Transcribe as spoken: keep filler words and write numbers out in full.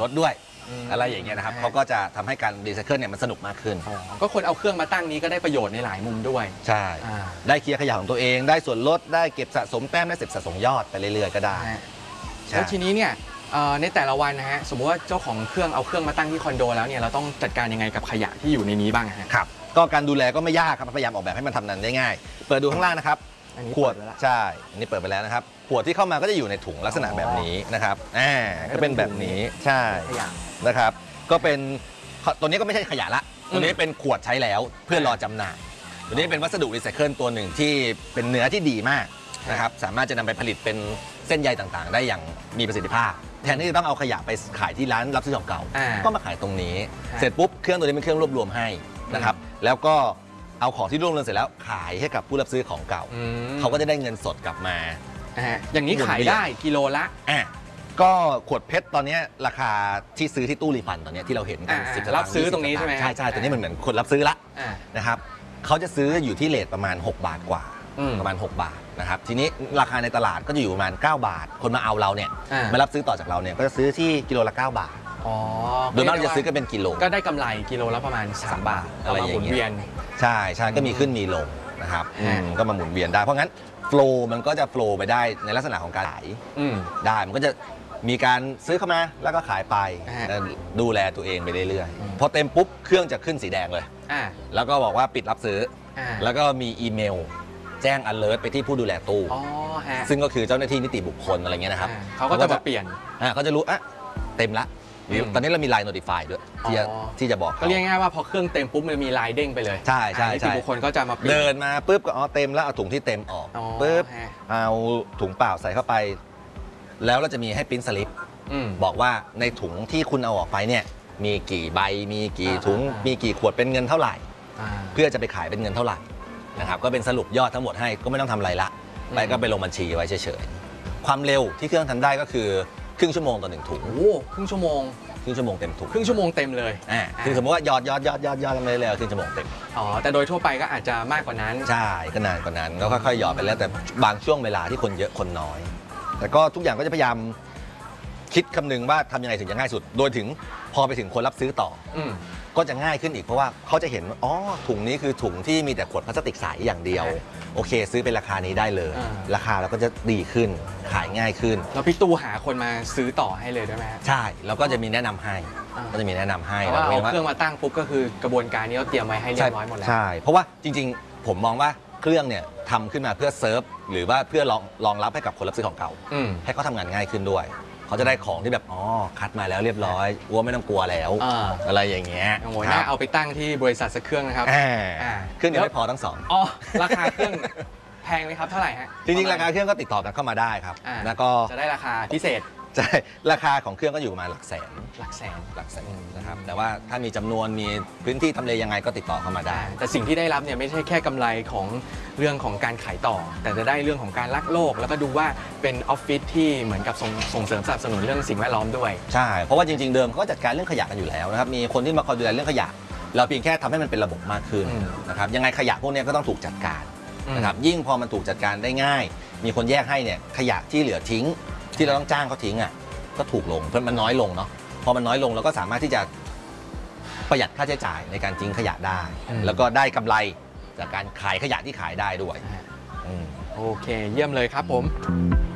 ลดด้วยอะไรอย่างเงี้ยนะครับเขาก็จะทำให้การรีไซเคิลเนี่ยมันสนุกมากขึ้นก็คนเอาเครื่องมาตั้งนี้ก็ได้ประโยชน์ในหลายมุมด้วยใช่ได้เคลียร์ขยะของตัวเองได้ส่วนลดได้เก็บสะสมแต้มได้เก็บสะสมยอดไปเรื่อยๆก็ได้แล้วทีนี้เนี่ยในแต่ละวันนะฮะสมมติว่าเจ้าของเครื่องเอาเครื่องมาตั้งที่คอนโดแล้วเนี่ยเราต้องจัดการยังไงกับขยะที่อยู่ในนี้บ้างฮะครับก็การดูแลก็ไม่ยากครับพยายามออกแบบให้มันทำนั้นได้ง่ายเปิดดูข้างล่างนะครับขวดใช่อันนี้เปิดไปแล้วนะครับขวดที่เข้ามาก็จะอยู่ในถุงลักษณะแบบนี้นะครับอ่าก็เป็นแบบนี้ใช่นะครับก็เป็นตัวนี้ก็ไม่ใช่ขยะละตัวนี้เป็นขวดใช้แล้วเพื่อรอจำหน่ายตัวนี้เป็นวัสดุรีไซเคิลตัวหนึ่งที่เป็นเนื้อที่ดีมากนะครับสามารถจะนำไปผลิตเป็นเส้นใยต่างๆได้อย่างมีประสิทธิภาพแทนที่จะต้องเอาขยะไปขายที่ร้านรับซื้อของเก่าก็มาขายตรงนี้เสร็จปุ๊บเครื่องตัวนี้เป็นเครื่องรวบรวมให้นะครับแล้วก็เอาของที่รวบรวมเสร็จแล้วขายให้กับผู้รับซื้อของเก่าเขาก็จะได้เงินสดกลับมาอย่างนี้ขายได้กิโลละก็ขวดเพชรตอนนี้ราคาที่ซื้อที่ตู้รีฟันตอนนี้ที่เราเห็นกันสิบรับซื้อตรงนี้ใช่ไหมใช่ใช่ตอนนี้มันเหมือนคนรับซื้อละนะครับเขาจะซื้ออยู่ที่เรทประมาณหกบาทกว่าประมาณหกบาทนะครับทีนี้ราคาในตลาดก็จะอยู่ประมาณเก้าบาทคนมาเอาเราเนี่ยมารับซื้อต่อจากเราเนี่ยก็จะซื้อที่กิโลละเก้าบาทโดยมากจะซื้อกันเป็นกิโลก็ได้กำไรกิโลละประมาณสามบาทอะไรอย่างเงี้ยใช่ใช่ก็มีขึ้นมีลงนะครับก็มาหมุนเวียนได้เพราะงั้นโฟล์มันก็จะโฟล์ไปได้ในลักษณะของการขายได้มันก็จะมีการซื้อเข้ามาแล้วก็ขายไปดูแลตัวเองไปเรื่อยๆพอเต็มปุ๊บเครื่องจะขึ้นสีแดงเลยแล้วก็บอกว่าปิดรับซื้อแล้วก็มีอีเมลแจ้ง alert ไปที่ผู้ดูแลตู้ซึ่งก็คือเจ้าหน้าที่นิติบุคคลอะไรเงี้ยนะครับเขาก็จะมาเปลี่ยนเขาจะรู้อ่ะเต็มละตอนนี้เรามีไลน์ notify ด้วยที่จะที่จะบอกก็เรียกง่ายว่าพอเครื่องเต็มปุ๊บมันมีไลน์เด้งไปเลยใช่ใช่นิติบุคคลก็จะมาเดินมาปุ๊บก็อ๋อเต็มแล้วเอาถุงที่เต็มออกปุ๊บเอาถุงเปล่าใส่เข้าไปแล้วเราจะมีให้ปริ้นสลิปบอกว่าในถุงที่คุณเอาออกไปเนี่ยมีกี่ใบมีกี่ถุงมีกี่ขวดเป็นเงินเท่าไหร่เพื่อจะไปขายเป็นเงินเท่าไหร่นะครับก็เป็นสรุปยอดทั้งหมดให้ก็ไม่ต้องทำอะไรละไปก็ไปลงบัญชีไว้เฉยๆความเร็วที่เครื่องทำได้ก็คือครึ่งชั่วโมงต่อหนึ่งถุงโอ้ครึ่งชั่วโมงครึ่งชั่วโมงเต็มถุงครึ่งชั่วโมงเต็มเลยอ่าคือสมมติว่ายอดยอดยอดยอดยอดกันไปเลยครึ่งชั่วโมงเต็มอ๋อแต่โดยทั่วไปก็อาจจะมากกว่านั้นใช่ก็นานกว่านั้นก็ค่อยๆหยอดไปแล้วแต่บางช่วงเวลาที่คนเยอะคนน้อยแต่ก็ทุกอย่างก็จะพยายามคิดคำนึงว่าทำยังไงถึงจะง่ายสุดโดยถึงพอไปถึงคนรับซื้อต่อก็จะง่ายขึ้นอีกเพราะว่าเขาจะเห็นอ๋อถุงนี้คือถุงที่มีแต่ขวดพลาสติกใสอย่างเดียวโอเคซื้อเป็นราคานี้ได้เลยราคาเราก็จะดีขึ้นขายง่ายขึ้นแล้วพี่ตู้หาคนมาซื้อต่อให้เลยได้ไหมใช่เราก็จะมีแนะนำให้ก็จะมีแนะนำให้แล้วเอาเครื่องมาตั้งปุ๊บก็คือกระบวนการนี้เราเตรียมไว้ให้เรียบร้อยหมดแล้วใช่เพราะว่าจริงๆผมมองว่าเครื่องเนี่ยทำขึ้นมาเพื่อเซิร์ฟหรือว่าเพื่อรองรองรับให้กับคนรับซื้อของเก่าให้เขาทำงานง่ายขึ้นด้วยเขาจะได้ของที่แบบอ๋อคัดมาแล้วเรียบร้อยวัวไม่ต้องกลัวแล้วอะไรอย่างเงี้ยโอ้โหน่าเอาไปตั้งที่บริษัทสักเครื่องนะครับเครื่องยังไม่พอทั้งสองอ๋อราคาเครื่องแพงไหมครับเท่าไหร่ฮะจริงๆราคาเครื่องก็ติดต่อกันเข้ามาได้ครับแล้วก็จะได้ราคาพิเศษใช่ราคาของเครื่องก็อยู่ประมาณหลักแสนหลักแสนหลักแสนนะครับแต่ว่าถ้ามีจำนวนมีพื้นที่ทำเลยังไงก็ติดต่อเข้ามาได้แต่สิ่งที่ได้รับเนี่ยไม่ใช่แค่กำไรของเรื่องของการขายต่อแต่จะได้เรื่องของการรักโลกแล้วก็ดูว่าเป็นออฟฟิศที่เหมือนกับส่งส่งเสริมสนับสนุนเรื่องสิ่งแวดล้อมด้วยใช่เพราะว่าจริงๆเดิมเขาก็จัดการเรื่องขยะกันอยู่แล้วนะครับมีคนที่มาคอยดูแลเรื่องขยะเราเพียงแค่ทำให้มันเป็นระบบมากขึ้นนะครับยังไงขยะพวกนี้ก็ต้องถูกจัดการนะครับยิ่งพอมันถูกจัดการได้ง่ายมีคนแยกให้เนี่ยขยะที่เหลือทิ้งที่เราต้องจ้างเขาทิ้งอ่ะก็ถูกลงเพราะมันน้อยลงเนาะพอมันน้อยลงเราก็สามารถที่จะประหยัดค่าใช้จ่ายในการทิ้งขยะได้แล้วก็ได้กำไรจากการขายขยะที่ขายได้ด้วยโอเคเยี่ยมเลยครับผม